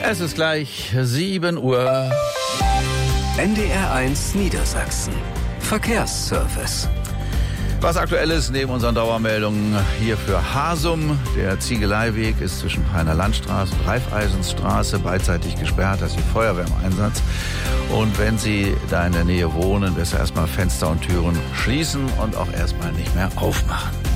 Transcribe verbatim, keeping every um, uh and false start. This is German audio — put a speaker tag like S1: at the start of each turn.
S1: Es ist gleich sieben Uhr.
S2: N D R eins Niedersachsen. Verkehrsservice.
S1: Was aktuell ist, neben unseren Dauermeldungen hier für Hasum. Der Ziegeleiweg ist zwischen Peiner Landstraße und Raiffeisenstraße beidseitig gesperrt. Da ist die Feuerwehr im Einsatz. Und wenn Sie da in der Nähe wohnen, besser erstmal Fenster und Türen schließen und auch erstmal nicht mehr aufmachen.